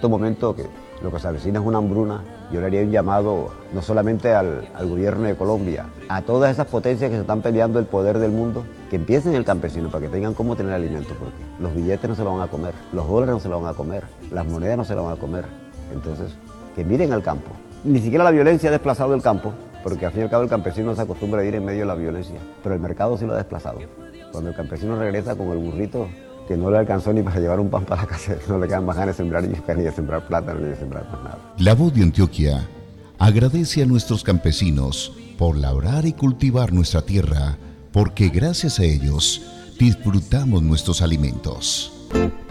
estos momentos que lo que se avecina es una hambruna, yo le haría un llamado no solamente al gobierno de Colombia, a todas esas potencias que se están peleando el poder del mundo, que empiecen el campesino para que tengan cómo tener alimento, porque los billetes no se lo van a comer, los dólares no se lo van a comer, las monedas no se lo van a comer. Entonces, que miren al campo. Ni siquiera la violencia ha desplazado el campo, porque al fin y al cabo el campesino no se acostumbra a ir en medio de la violencia, pero el mercado sí lo ha desplazado. Cuando el campesino regresa con el burrito que no le alcanzó ni para llevar un pan para la casa, no le quedan más ganas de sembrar yuca, ni de sembrar plátano, ni de sembrar más nada. La Voz de Antioquia agradece a nuestros campesinos por labrar y cultivar nuestra tierra, porque gracias a ellos disfrutamos nuestros alimentos.